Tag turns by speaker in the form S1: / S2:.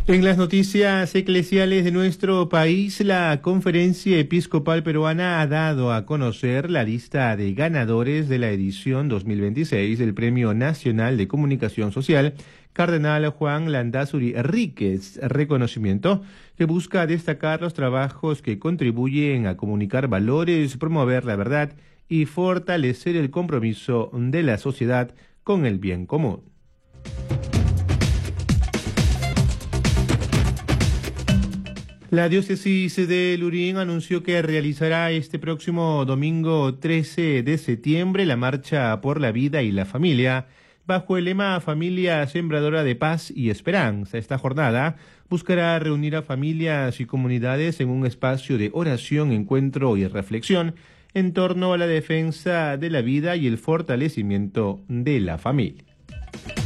S1: En las noticias eclesiales de nuestro país, la Conferencia Episcopal Peruana ha dado a conocer la lista de ganadores de la edición 2026 del Premio Nacional de Comunicación Social Cardenal Juan Landázuri Ríquez, reconocimiento que busca destacar los trabajos que contribuyen a comunicar valores, promover la verdad y fortalecer el compromiso de la sociedad con el bien común. La diócesis de Lurín anunció que realizará este próximo domingo 13 de septiembre la Marcha por la Vida y la Familia, bajo el lema Familia Sembradora de Paz y Esperanza. Esta jornada buscará reunir a familias y comunidades en un espacio de oración, encuentro y reflexión en torno a la defensa de la vida y el fortalecimiento de la familia.